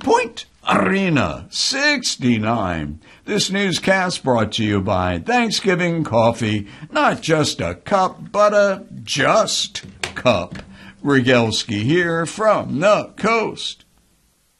Point Arena 69. This newscast brought to you by Thanksgiving Coffee. Not just a cup, but a just cup. Rygelski here from the coast.